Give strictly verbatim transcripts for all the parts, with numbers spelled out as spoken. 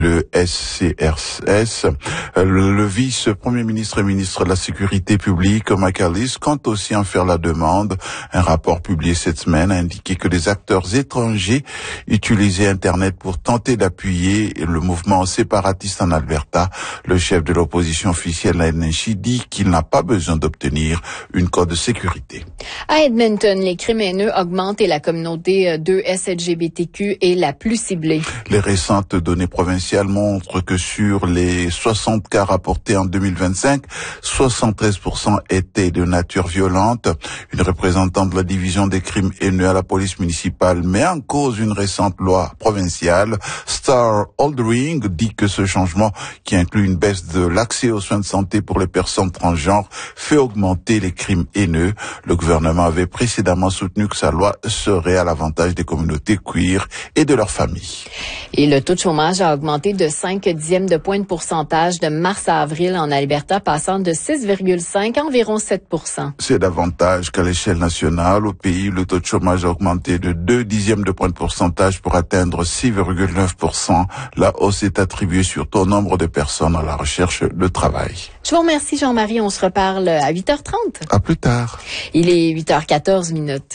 le S C R S. Le vice-premier ministre et ministre de la Sécurité publique, McAllis, compte aussi en faire la demande. Un rapport publié cette semaine a indiqué que les acteurs étrangers utilisaient Internet pour tenter d'appuyer le mouvement séparatiste en Alberta. Le chef de l'opposition officielle, la N H I, dit qu'il n'a pas besoin d'obtenir une code de sécurité. À Edmonton, les crimes haineux augmentent et la communauté deux S L G B T Q est la plus ciblée. Les récentes données provinciales montrent que sur les soixante cas rapportés en deux mille vingt-cinq, soixante-treize pour cent étaient de nature violente. Une représentante de la division des crimes haineux à la police municipale met en cause une récente loi provinciale. Star Aldring dit que ce changement, qui inclut une baisse de l'accès aux soins de santé pour les personnes transgenres, fait augmenter les crimes haineux. Le gouvernement avait précédemment soutenu que sa loi serait à l'avantage des communautés queer et de leurs familles. Et le taux de chômage a augmenté de cinq dixièmes de points de pourcentage de mars à avril en Alberta, passant de six virgule cinq à environ sept pour cent. C'est davantage qu'à l'échelle nationale. Au pays, le taux de chômage a augmenté de deux dixièmes de points de pourcentage pour atteindre six virgule neuf pour cent. La hausse est attribuée surtout au nombre de personnes à la recherche de travail. Je vous remercie, Jean-Marie. On se reparle à huit heures trente. À plus tard. Il est huit heures quatorze minutes.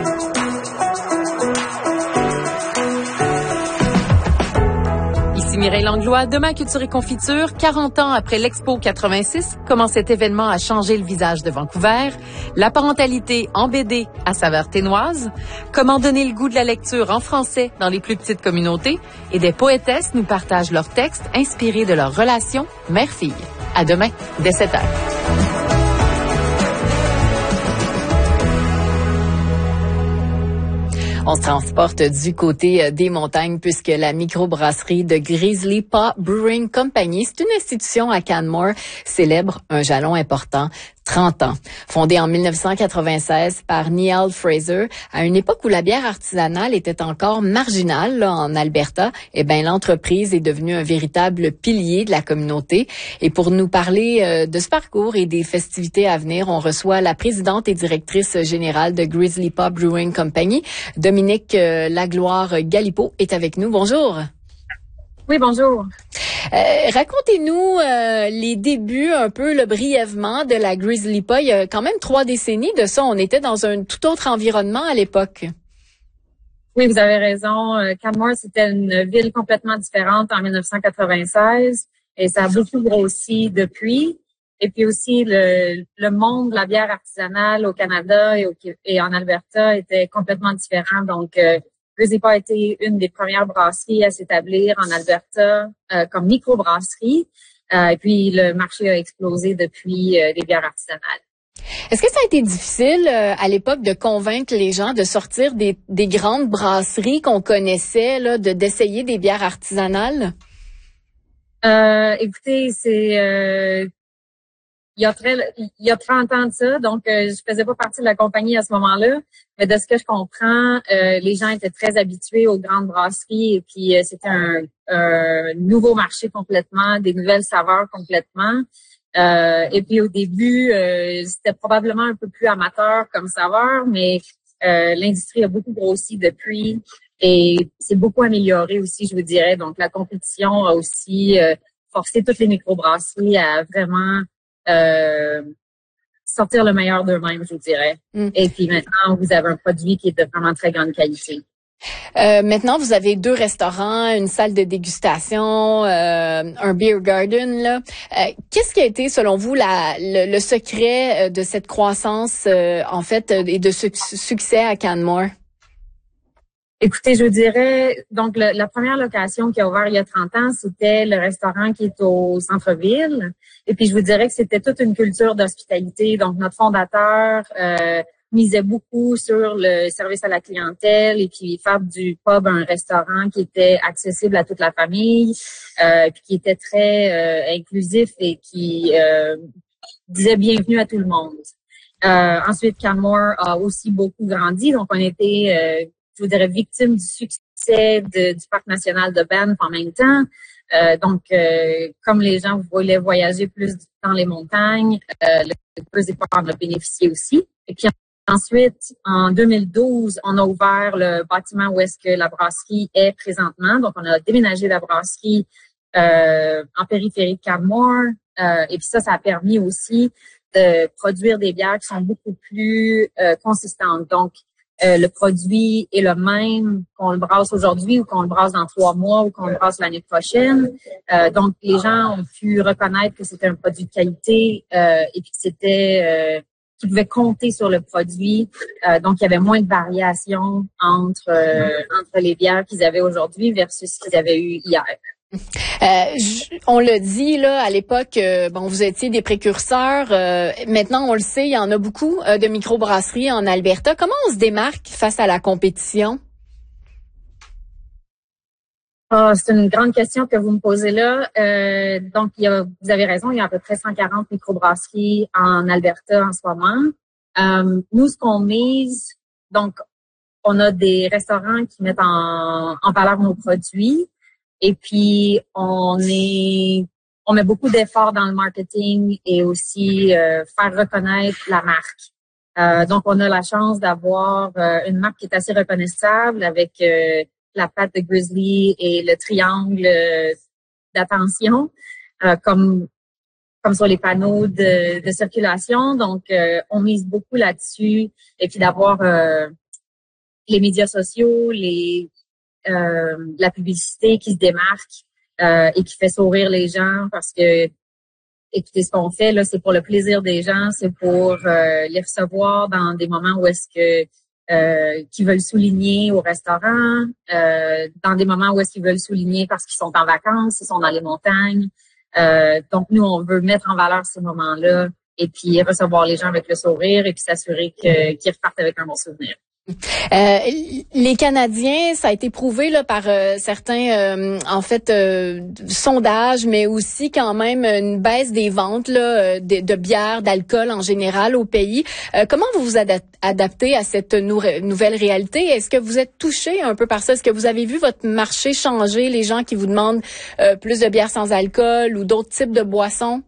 Ici Mireille Langlois, demain Culture et Confiture, quarante ans après l'Expo quatre-vingt-six, comment cet événement a changé le visage de Vancouver, la parentalité en B D à saveur ténoise, comment donner le goût de la lecture en français dans les plus petites communautés, et des poétesses nous partagent leurs textes inspirés de leur relation mère-fille. À demain, dès sept heures. On se transporte du côté des montagnes puisque la microbrasserie de Grizzly Paw Brewing Company, c'est une institution à Canmore, célèbre un jalon important. trente ans. Fondée en mille neuf cent quatre-vingt-seize par Neal Fraser, à une époque où la bière artisanale était encore marginale là, en Alberta, eh ben l'entreprise est devenue un véritable pilier de la communauté. Et pour nous parler euh, de ce parcours et des festivités à venir, on reçoit la présidente et directrice générale de Grizzly Paw Brewing Company, Dominique euh, Lagloire-Galipeau, est avec nous. Bonjour. Oui, bonjour. Euh, racontez-nous euh, les débuts un peu là, brièvement de la Grizzly Paw. Il y a quand même trois décennies de ça. On était dans un tout autre environnement à l'époque. Oui, vous avez raison. Canmore, c'était une ville complètement différente en mille neuf cent quatre-vingt-seize et ça a beaucoup grossi depuis. Et puis aussi, le, le monde de la bière artisanale au Canada et, au, et en Alberta était complètement différent. Donc, euh, Grizzly Paw a été une des premières brasseries à s'établir en Alberta euh, comme microbrasserie. Euh, et puis, le marché a explosé depuis euh, les bières artisanales. Est-ce que ça a été difficile euh, à l'époque de convaincre les gens de sortir des, des grandes brasseries qu'on connaissait, là, de d'essayer des bières artisanales? Euh, écoutez, c'est... Euh, Il y a très, il y a trente ans de ça, donc euh, je faisais pas partie de la compagnie à ce moment-là, mais de ce que je comprends, euh, les gens étaient très habitués aux grandes brasseries et puis euh, c'était un, un nouveau marché complètement, des nouvelles saveurs complètement. Euh, et puis au début, euh, c'était probablement un peu plus amateur comme saveur, mais euh, l'industrie a beaucoup grossi depuis et c'est beaucoup amélioré aussi, je vous dirais. Donc la compétition a aussi euh, forcé toutes les microbrasseries à vraiment Euh, sortir le meilleur d'eux-mêmes, je vous dirais. Mm. Et puis maintenant, vous avez un produit qui est de vraiment très grande qualité. Euh, maintenant, vous avez deux restaurants, une salle de dégustation, euh, un beer garden. Là. Euh, qu'est-ce qui a été, selon vous, la, le, le secret de cette croissance, euh, en fait, et de ce succès à Canmore? Écoutez, je vous dirais, donc le, la première location qui a ouvert il y a trente ans, c'était le restaurant qui est au centre-ville. Et puis, je vous dirais que c'était toute une culture d'hospitalité. Donc, notre fondateur euh, misait beaucoup sur le service à la clientèle et puis faire du pub un restaurant qui était accessible à toute la famille, euh, puis qui était très euh, inclusif et qui euh, disait bienvenue à tout le monde. Euh, ensuite, Canmore a aussi beaucoup grandi. Donc, on était... Euh, je vous dirais, victime du succès de, du Parc national de Banff en même temps. Euh, donc, euh, comme les gens voulaient voyager plus dans les montagnes, euh, le Grizzly Paw en a bénéficié aussi. Et puis ensuite, en deux mille douze, on a ouvert le bâtiment où est-ce que la brasserie est présentement. Donc, on a déménagé la brasserie euh, en périphérie de Canmore. Euh, et puis ça, ça a permis aussi de produire des bières qui sont beaucoup plus euh, consistantes. Donc, euh, le produit est le même qu'on le brasse aujourd'hui ou qu'on le brasse dans trois mois ou qu'on le brasse l'année prochaine. Euh, donc, les gens ont pu reconnaître que c'était un produit de qualité euh, et puis que c'était euh, qu'ils pouvaient compter sur le produit. Euh, donc, il y avait moins de variations entre euh, entre les bières qu'ils avaient aujourd'hui versus ce qu'ils avaient eu hier. Euh, j- on l'a dit là à l'époque, euh, bon, vous étiez des précurseurs. Euh, maintenant, on le sait, il y en a beaucoup euh, de microbrasseries en Alberta. Comment on se démarque face à la compétition? Ah, c'est une grande question que vous me posez là. Euh, donc, il y a, vous avez raison, il y a à peu près cent quarante microbrasseries en Alberta en ce moment. Euh, nous, ce qu'on mise, donc, on a des restaurants qui mettent en, en valeur nos produits. Et puis, on est, on met beaucoup d'efforts dans le marketing et aussi euh, faire reconnaître la marque. Euh, donc, on a la chance d'avoir euh, une marque qui est assez reconnaissable avec euh, la patte de Grizzly et le triangle euh, d'attention, euh, comme comme sur les panneaux de, de circulation. Donc, euh, on mise beaucoup là-dessus. Et puis d'avoir euh, les médias sociaux, les Euh, la publicité qui se démarque euh, et qui fait sourire les gens parce que, écoutez, ce qu'on fait là, c'est pour le plaisir des gens, c'est pour euh, les recevoir dans des moments où est-ce que euh, qu'ils veulent souligner au restaurant, euh, dans des moments où est-ce qu'ils veulent souligner parce qu'ils sont en vacances, ils sont dans les montagnes. Euh, donc nous, on veut mettre en valeur ces moments-là et puis recevoir les gens avec le sourire et puis s'assurer que, qu'ils repartent avec un bon souvenir. Euh, les Canadiens, ça a été prouvé là par euh, certains, euh, en fait, euh, sondages, mais aussi quand même une baisse des ventes là, de, de bière, d'alcool en général au pays. Euh, comment vous vous adap- adaptez à cette nou- nouvelle réalité? Est-ce que vous êtes touché un peu par ça? Est-ce que vous avez vu votre marché changer, les gens qui vous demandent euh, plus de bière sans alcool ou d'autres types de boissons?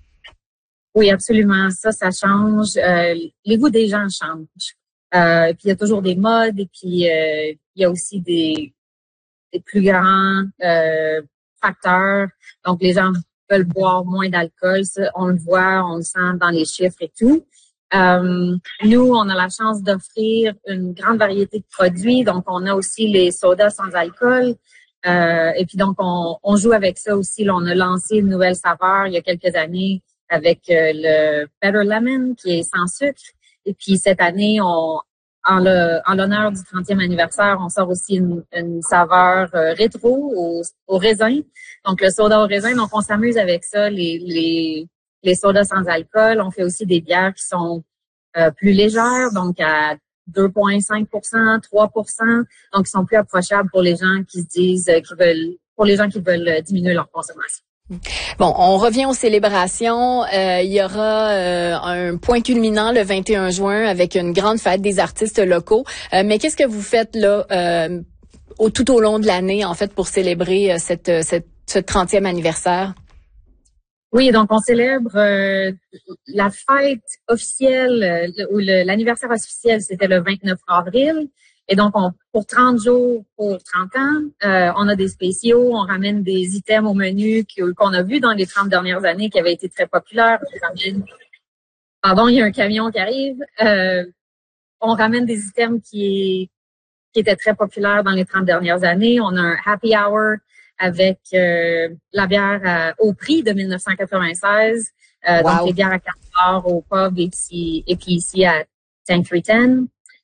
Oui, absolument. Ça, ça change. Euh, les goûts des gens changent. Euh, puis il y a toujours des modes et puis euh, il y a aussi des, des plus grands euh, facteurs. Donc les gens veulent boire moins d'alcool, ça, on le voit, on le sent dans les chiffres et tout. Euh, nous, on a la chance d'offrir une grande variété de produits. Donc on a aussi les sodas sans alcool. Euh, et puis donc on, on joue avec ça aussi. Là, on a lancé une nouvelle saveur il y a quelques années avec euh, le Better Lemon qui est sans sucre. Et puis cette année, on, en, le, en l'honneur du trentième anniversaire, on sort aussi une, une saveur euh, rétro au, au raisin. Donc le soda au raisin. Donc on s'amuse avec ça, les, les, les sodas sans alcool. On fait aussi des bières qui sont euh, plus légères, donc à deux virgule cinq pour cent, trois pour cent. Donc qui sont plus approchables pour les gens qui se disent euh, qui veulent, pour les gens qui veulent diminuer leur consommation. Bon, on revient aux célébrations. Euh, il y aura euh, un point culminant le vingt et un juin avec une grande fête des artistes locaux. Euh, mais qu'est-ce que vous faites là euh, au, tout au long de l'année, en fait, pour célébrer euh, cette, cette, ce trentième anniversaire? Oui, donc on célèbre euh, la fête officielle euh, ou le, l'anniversaire officiel, c'était le vingt-neuf avril. Et donc, on, pour trente jours, pour trente ans, euh, on a des spéciaux, on ramène des items au menu qu'on a vus dans les trente dernières années qui avaient été très populaires. On ramène, pardon, il y a un camion qui arrive. Euh, on ramène des items qui, qui étaient très populaires dans les trente dernières années. On a un happy hour avec euh, la bière à, au prix de mille neuf cent quatre-vingt-seize. Euh, Wow. Donc, les bières à quatre dollars au pub et puis, et puis ici à Tankery dix.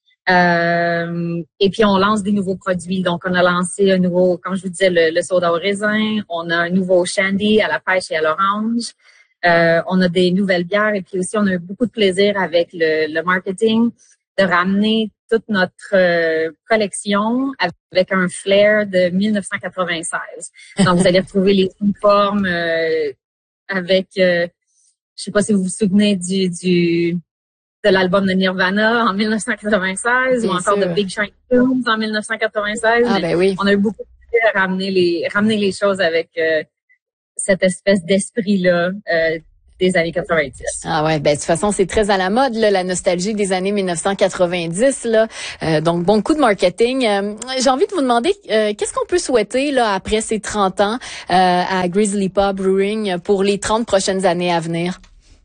Euh, et puis on lance des nouveaux produits. Donc on a lancé un nouveau, comme je vous disais, le, le soda au raisin. On a un nouveau shandy à la pêche et à l'orange. Euh, on a des nouvelles bières et puis aussi on a eu beaucoup de plaisir avec le, le marketing de ramener toute notre euh, collection avec un flair de mille neuf cent quatre-vingt-seize. Donc vous allez retrouver les uniformes euh, avec, euh, je sais pas si vous vous souvenez du du de l'album de Nirvana en mille neuf cent quatre-vingt-seize. Bien ou encore sûr. De Big Shiny Tunes en mille neuf cent quatre-vingt-seize. Ah, ben oui. On a eu beaucoup de plaisir à ramener les, ramener les choses avec euh, cette espèce d'esprit-là. Euh, des années quatre-vingt-dix. Ah ouais, ben de toute façon, c'est très à la mode, là, la nostalgie des années mille neuf cent quatre-vingt-dix. Là. Euh, donc, bon coup de marketing. Euh, j'ai envie de vous demander, euh, qu'est-ce qu'on peut souhaiter là après ces trente ans euh, à Grizzly Paw Brewing pour les trente prochaines années à venir?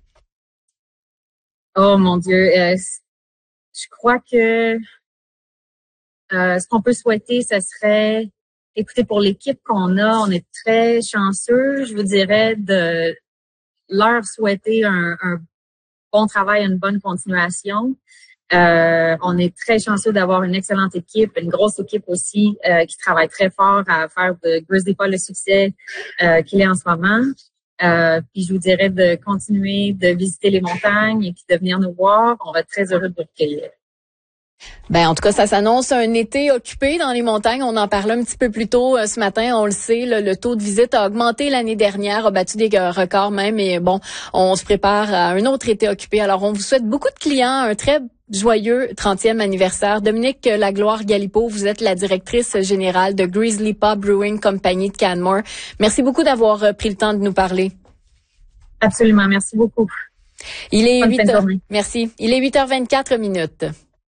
Oh mon Dieu, euh, je crois que euh, ce qu'on peut souhaiter, ce serait, écoutez, pour l'équipe qu'on a, on est très chanceux, je vous dirais, de leur souhaiter un, un bon travail, une bonne continuation. Euh, on est très chanceux d'avoir une excellente équipe, une grosse équipe aussi euh, qui travaille très fort à faire de Grizzly Paw le succès euh, qu'il est en ce moment. Euh, puis je vous dirais de continuer de visiter les montagnes et puis de venir nous voir. On va être très heureux de vous recueillir. Ben en tout cas, ça s'annonce un été occupé dans les montagnes. On en parlait un petit peu plus tôt euh, ce matin. On le sait, le, le taux de visite a augmenté l'année dernière, a battu des records même. Et bon, on se prépare à un autre été occupé. Alors, on vous souhaite beaucoup de clients, un très joyeux trentième anniversaire. Dominique Lagloire-Galipeau, vous êtes la directrice générale de Grizzly Paw Brewing Company de Canmore. Merci beaucoup d'avoir pris le temps de nous parler. Absolument, merci beaucoup. Il est huit heures. Merci. Il est huit heures vingt-quatre minutes.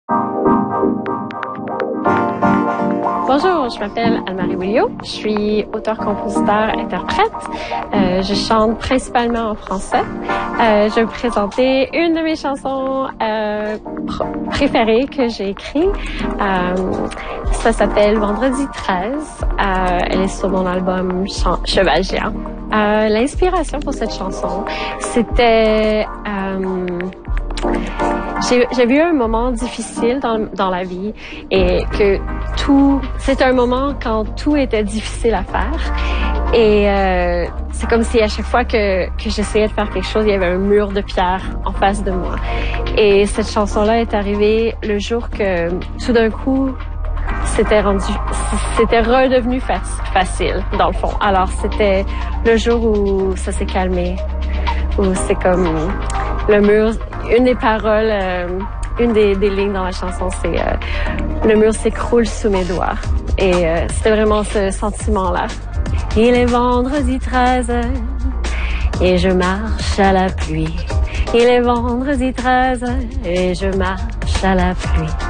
Bonjour, je m'appelle Anne-Marie Willio. Je suis auteur-compositeur-interprète. Euh, je chante principalement en français. Euh, je vais vous présenter une de mes chansons euh, pr- préférées que j'ai écrites. Euh, ça s'appelle Vendredi treize. Euh, elle est sur mon album Ch- Cheval Géant. Euh, l'inspiration pour cette chanson, c'était... Euh, J'ai, j'avais eu un moment difficile dans, dans la vie et que tout, c'était un moment quand tout était difficile à faire et euh, c'est comme si à chaque fois que, que j'essayais de faire quelque chose, il y avait un mur de pierre en face de moi. Et cette chanson-là est arrivée le jour que tout d'un coup, c'était rendu, c'était redevenu fa- facile dans le fond. Alors c'était le jour où ça s'est calmé, où c'est comme le mur. Une des paroles, euh, une des, des lignes dans la chanson, c'est euh, « Le mur s'écroule sous mes doigts ». Et euh, c'était vraiment ce sentiment-là. Il est vendredi treize et je marche à la pluie. Il est vendredi treize et je marche à la pluie.